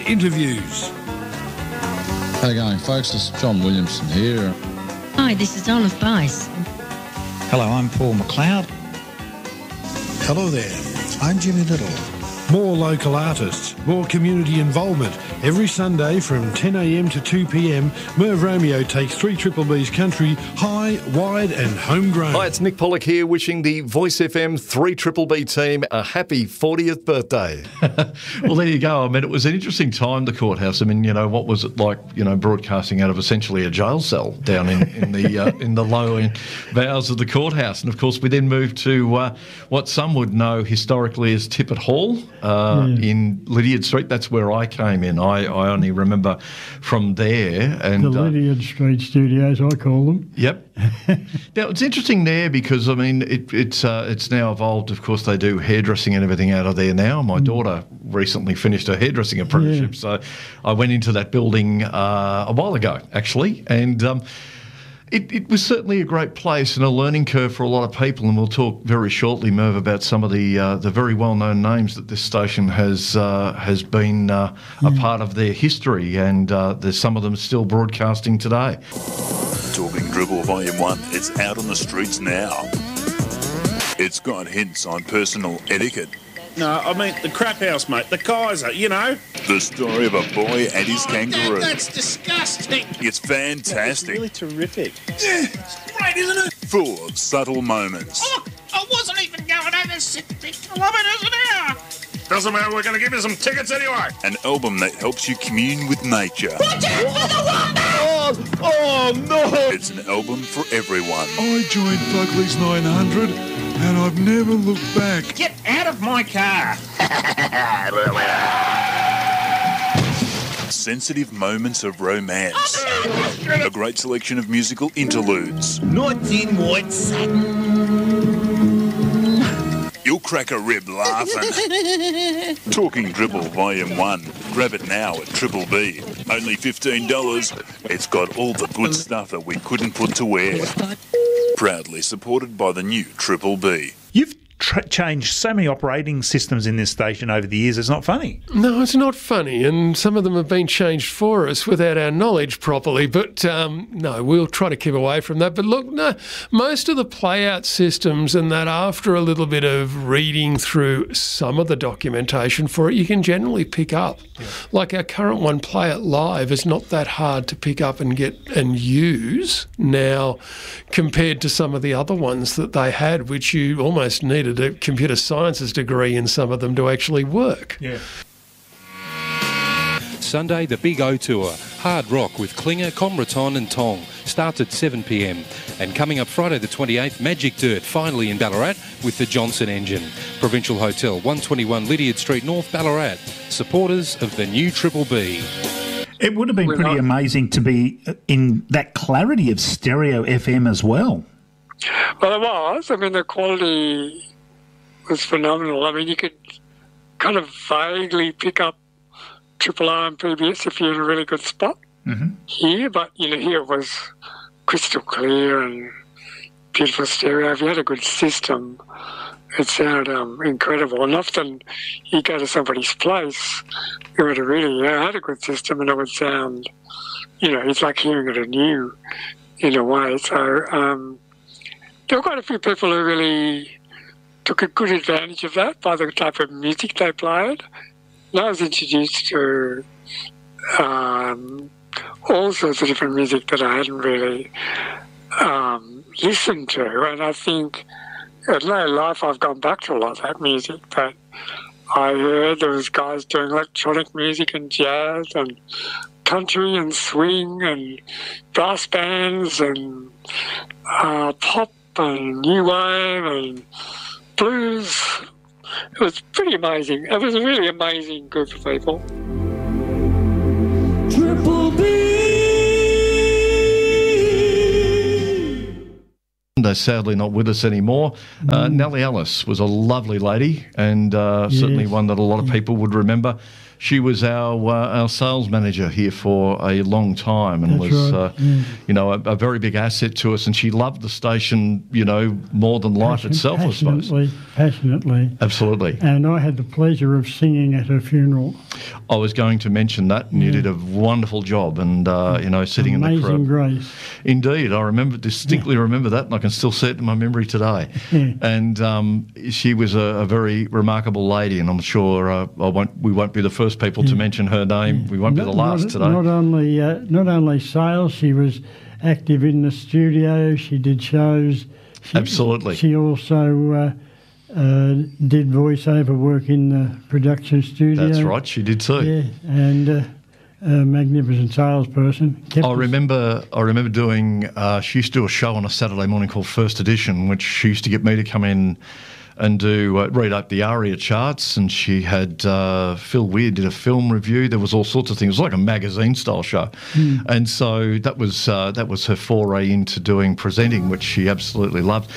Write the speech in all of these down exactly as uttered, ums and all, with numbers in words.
interviews. How you going, folks? It's John Williamson here. Hi, this is Olive Bice. Hello, I'm Paul McLeod. Hello there, I'm Jimmy Little. More local artists, more community involvement. Every Sunday from ten a m to two p m, Merv Romeo takes three Triple B's country high, wide and homegrown. Hi, it's Nick Pollock here, wishing the Voice F M three Triple B team a happy fortieth birthday. Well, there you go. I mean, it was an interesting time, the courthouse. I mean, you know, what was it like, you know, broadcasting out of essentially a jail cell down in, in the uh, in the low bowels of the courthouse. And, of course, we then moved to uh, what some would know historically as Tippett Hall uh, yeah. in Lydiard Street. That's where I came in. I, I only remember from there. And the Lydiard uh, Street studios, I call them. Yep. Now, it's interesting there because, I mean, it, it's uh, it's now evolved. Of course, they do hairdressing and everything out of there now. My mm. daughter recently finished her hairdressing apprenticeship, yeah. so I went into that building uh, a while ago, actually, and um, it, it was certainly a great place and a learning curve for a lot of people, and we'll talk very shortly, Merv, about some of the uh, the very well-known names that this station has uh, has been uh, yeah. a part of their history, and uh, there's some of them still broadcasting today. Talking Dribble Volume one, it's out on the streets now. It's got hints on personal etiquette. No, I mean the crap house, mate. The Kaiser, you know. The story of a boy and his oh, kangaroo. That, that's disgusting. It's fantastic. It's really terrific. Yeah, it's great, isn't it? Full of subtle moments. Oh, look, I wasn't even going over sixty. I love it, isn't it? Doesn't matter, we're going to give you some tickets anyway. An album that helps you commune with nature. Watch out for the wombat! Oh, oh, no! It's an album for everyone. I joined Buckley's nine hundred and I've never looked back. Get out of my car! Sensitive moments of romance. A great selection of musical interludes. Nights in white satin. You'll crack a rib laughing. Talking Dribble Volume one. Grab it now at Triple B. Only fifteen dollars. It's got all the good stuff that we couldn't put to wear. Proudly supported by the new Triple B. You've tra- changed so many operating systems in this station over the years, it's not funny. No, it's not funny, and some of them have been changed for us without our knowledge properly, but um, no, we'll try to keep away from that. But look, no, most of the play-out systems and that, after a little bit of reading through some of the documentation for it, you can generally pick up. Yeah. Like our current one, Play It Live, is not that hard to pick up and get and use now compared to some of the other ones that they had, which you almost needed a computer sciences degree in some of them to actually work. Yeah. Sunday, the Big O Tour. Hard rock with Klinger, Comraton and Tong. Starts at seven p m. And coming up Friday the twenty-eighth, Magic Dirt, finally in Ballarat with the Johnson Engine. Provincial Hotel, one twenty-one Lydiard Street North, Ballarat. Supporters of the new Triple B. It would have been We're pretty not... amazing to be in that clarity of stereo F M as well. Well, it was. I mean, the quality was phenomenal. I mean, you could kind of vaguely pick up Triple R and P B S if you're in a really good spot mm-hmm. here, but, you know, here it was crystal clear and beautiful stereo. If you had a good system, it sounded um, incredible. And often you go to somebody's place who had a really, you know, had a good system and it would sound, you know, it's like hearing it anew in a way. So um, there were quite a few people who really took a good advantage of that by the type of music they played. And I was introduced to um, all sorts of different music that I hadn't really um, listened to. And I think in later life I've gone back to a lot of that music. But I heard there was guys doing electronic music and jazz and country and swing and brass bands and uh, pop and new wave and blues. It was pretty amazing. It was a really amazing group of people. Triple B. They're sadly not with us anymore. Mm. Uh, Nellie Ellis was a lovely lady and uh, yes. certainly one that a lot of people would remember she was our uh, our sales manager here for a long time, and That's was right. uh, yeah. you know a, a very big asset to us. And she loved the station, you know, more than life Passion- itself, I suppose. passionately, passionately. Absolutely. And I had the pleasure of singing at her funeral. I was going to mention that, and you Yeah. did a wonderful job. And uh, you know, sitting in the crowd. Amazing Grace. Indeed, I remember distinctly remember that, and I can still see it in my memory today. Yeah. And um, she was a, a very remarkable lady, and I'm sure uh, I won't. We won't be the first people to mention her name. We won't be the last not, today. Not only uh, not only sales, she was active in the studio. She did shows. She, Absolutely. She also uh, uh, did voiceover work in the production studio. That's right, she did too. Yeah, and uh, a magnificent salesperson. Kept I us- remember. I remember doing. Uh, she used to do a show on a Saturday morning called First Edition, which she used to get me to come in and do uh, read up the ARIA charts. And she had uh, Phil Weir did a film review. There was all sorts of things. It was like a magazine style show, Hmm. and so that was uh, that was her foray into doing presenting, which she absolutely loved.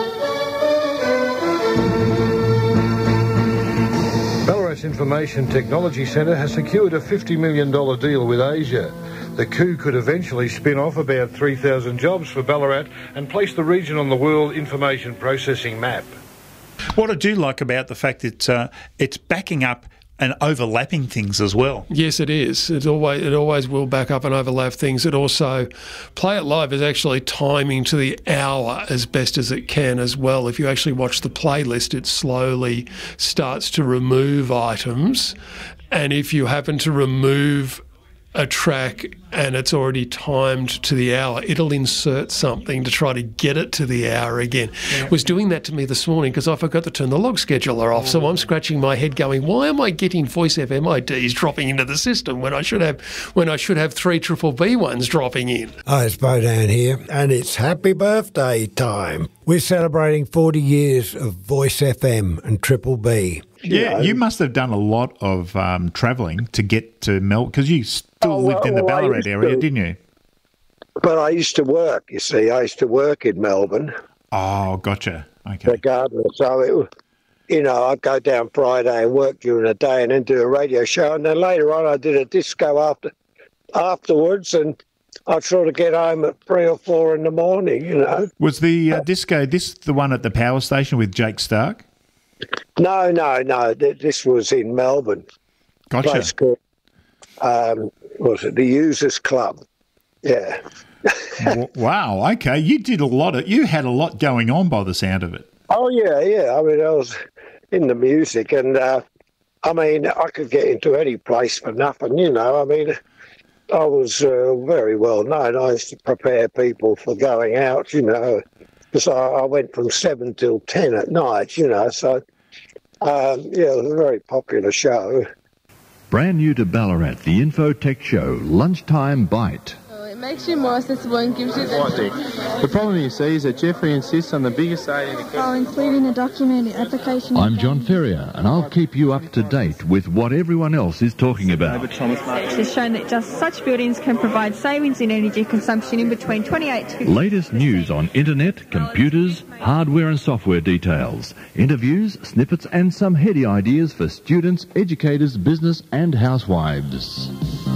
Ballarat's Information Technology Centre has secured a fifty million dollars deal with Asia. The coup could eventually spin off about three thousand jobs for Ballarat and place the region on the world information processing map. What I do like about the fact that uh, it's backing up and overlapping things as well. Yes, it is. It always it always will back up and overlap things. It also, Play It Live is actually timing to the hour as best as it can as well. If you actually watch the playlist, it slowly starts to remove items. And if you happen to remove a track and it's already timed to the hour, it'll insert something to try to get it to the hour again. Yeah. It was doing that to me this morning because I forgot to turn the log scheduler off. So I'm scratching my head going, why am I getting Voice F M I Ds dropping into the system when I should have when I should have three triple B ones dropping in? Hi, it's Bodan here, and it's happy birthday time. We're celebrating forty years of Voice F M and Triple B. Yeah, know. you must have done a lot of um, travelling to get to Melbourne, because you still Oh, well, lived in the well, I Ballarat used area, to. didn't you? But I used to work, you see. I used to work in Melbourne. Oh, gotcha. Okay. The gardener. So, it, was- you know, I'd go down Friday and work during the day and then do a radio show. And then later on, I did a disco after afterwards, and I'd sort of get home at three or four in the morning, you know. Was the uh, disco this the one at the power station with Jake Stark? No, no, no. th- This was in Melbourne. Gotcha. Place called, um, was it the Users Club? Yeah. W- wow. Okay, you did a lot of. You had a lot going on by the sound of it. Oh, yeah, yeah. I mean, I was in the music, and, uh, I mean, I could get into any place for nothing, you know. I mean, I was uh, very well known. I used to prepare people for going out, you know, because I, I went from seven till ten at night, you know, so, um, yeah, it was a very popular show. Brand new to Ballarat, the Infotech Show, Lunchtime Bite. It makes you more accessible and gives you the... The problem you see is that Jeffrey insists on the biggest say in the country. Oh, including a documented application. I'm John Ferrier, and I'll keep you up to date with what everyone else is talking about. Research has shown that just such buildings can provide savings in energy consumption in between twenty-eight to... Latest news on internet, computers, hardware and software details, interviews, snippets and some heady ideas for students, educators, business and housewives.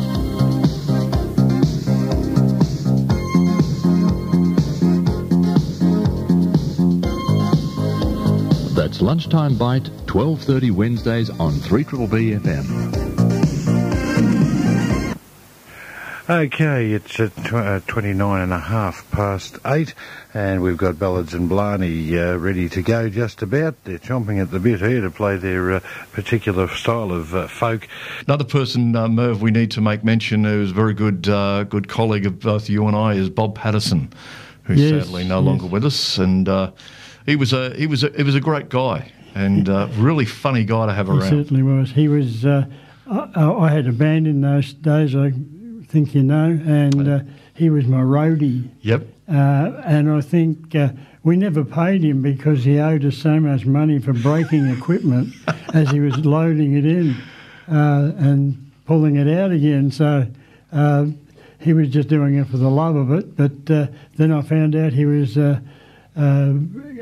That's Lunchtime Bite, twelve thirty Wednesdays on three B B F M. Okay, it's at tw- uh, twenty-nine and a half past eight, and we've got Ballads and Blarney uh, ready to go just about. They're chomping at the bit here to play their uh, particular style of uh, folk. Another person, uh, Merv, we need to make mention who's a very good uh, good colleague of both you and I is Bob Patterson, who's Yes, sadly no yes. longer with us, and uh, he was a he was a he was a great guy and uh, really funny guy to have He around. certainly was. He was. Uh, I, I had a band in those days, I think you know, and uh, he was my roadie. Yep. Uh, and I think uh, we never paid him because he owed us so much money for breaking equipment as he was loading it in uh, and pulling it out again. So uh, he was just doing it for the love of it. But uh, then I found out he was uh, uh,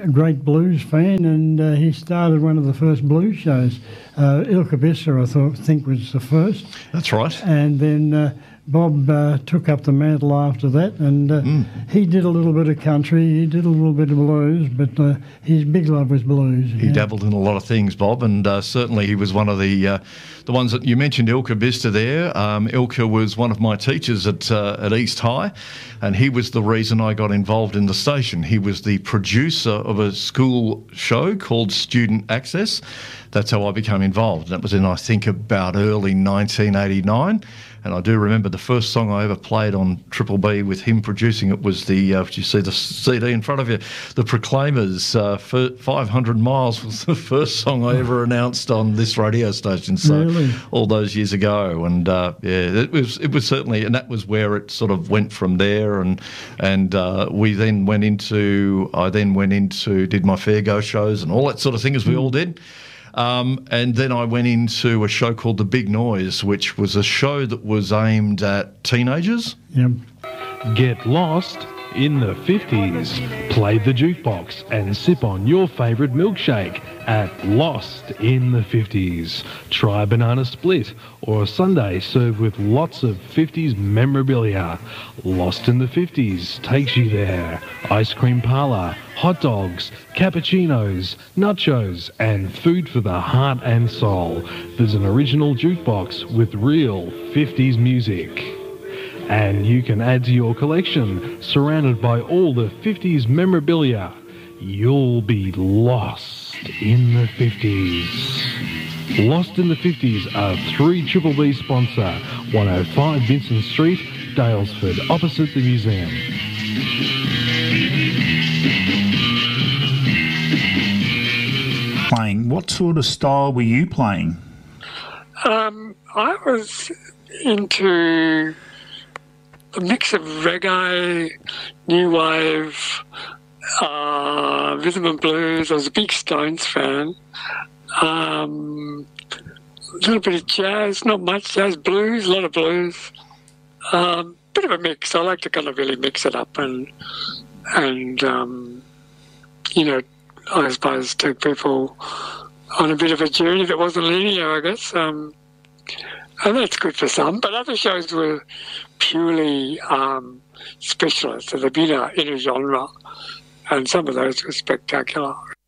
a great blues fan, and uh, he started one of the first blues shows. Uh, Ilka Bisser, I thought, think was the first. That's right. And then uh, Bob uh, took up the mantle after that, and uh, mm. he did a little bit of country, he did a little bit of blues, but uh, his big love was blues. He yeah. dabbled in a lot of things, Bob, and uh, certainly he was one of the uh, the ones that you mentioned. Ilka Bister there. Um, Ilka was one of my teachers at uh, at East High, and he was the reason I got involved in the station. He was the producer of a school show called Student Access. That's how I became involved. That was in, I think, about early nineteen eighty-nine. And I do remember the first song I ever played on Triple B with him producing it was the, uh, you see the C D in front of you, The Proclaimers, uh, five hundred miles was the first song I ever announced on this radio station. So really? All those years ago. And uh, yeah, it was it was certainly, and that was where it sort of went from there. And and uh, we then went into, I then went into, did my Fair Go shows and all that sort of thing as we all did. Um, and then I went into a show called The Big Noise, which was a show that was aimed at teenagers. Yep. Get lost in the fifties. Play the jukebox and sip on your favourite milkshake at Lost in the fifties. Try a banana split or a sundae served with lots of fifties memorabilia. Lost in the fifties takes you there. Ice cream parlour, hot dogs, cappuccinos, nachos and food for the heart and soul. There's an original jukebox with real fifties music. And you can add to your collection, surrounded by all the fifties memorabilia. You'll be lost in the fifties. Lost in the fifties, a three Triple B sponsor. one oh five Vincent Street, Daylesford, opposite the museum. Playing. What sort of style were you playing? Um, I was into a mix of reggae, new wave, uh, rhythm and blues. I was a big Stones fan. Um, a little bit of jazz, not much jazz, blues, a lot of blues. Um, bit of a mix. I like to kind of really mix it up and, and um, you know, I suppose take people on a bit of a journey that wasn't linear, I guess. Um, and that's good for some, but other shows were purely um, specialist, so they've been in a genre, and some of those were spectacular.